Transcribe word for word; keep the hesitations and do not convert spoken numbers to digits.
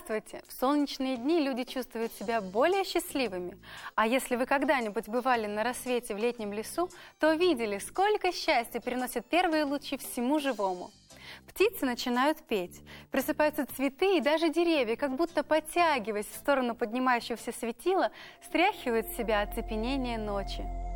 Здравствуйте! В солнечные дни люди чувствуют себя более счастливыми. А если вы когда-нибудь бывали на рассвете в летнем лесу, то видели, сколько счастья приносят первые лучи всему живому. Птицы начинают петь, просыпаются цветы и даже деревья, как будто подтягиваясь в сторону поднимающегося светила, стряхивают с себя оцепенение ночи.